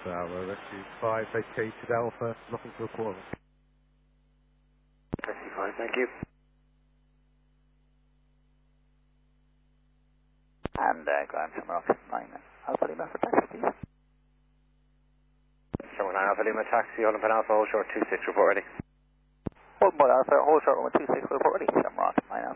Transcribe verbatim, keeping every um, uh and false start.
Tower, Rescue five, vacated Alpha, nothing to report. Rescue five, thank you. And uh, Graham Shamrock nine Alpha Lima for taxi, please. Shamrock nine Alpha Lima, taxi, Holland Pen Alpha, hold short two six, report ready. Hold more Alpha, hold short one two six, report ready. Shamrock nine Alpha.